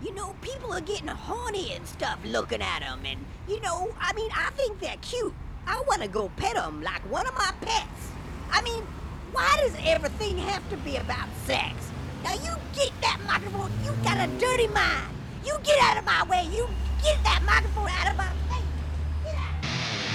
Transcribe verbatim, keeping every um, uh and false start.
You know, people are getting horny and stuff looking at them, and, you know, I mean, I think they're cute. I want to go pet them like one of my pets. I mean, why does everything have to be about sex? Now, you get that microphone. You got a dirty mind. You get out of my way. You get that microphone out of my